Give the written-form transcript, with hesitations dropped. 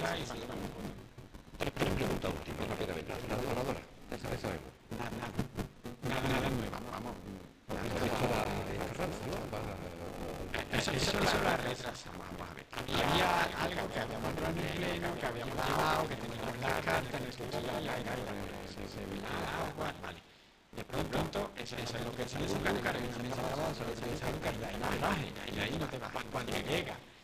y vale, vamos. Tres preguntas últimas, rápidamente. La devoradora, esa sabemos. Nada nueva, vamos. Para Carranza, ¿no? Eso la retrasamos, vamos a ver. Había algo que habíamos hablado en el pleno, que habíamos hablado, que teníamos la carta, en el tutorial, la agua, vale. De pronto, eso es lo que sale ese Lucas, en una mesa de abajo, sale ese Lucas y ahí no te bajes, y ahí no te bajas. Cuando llega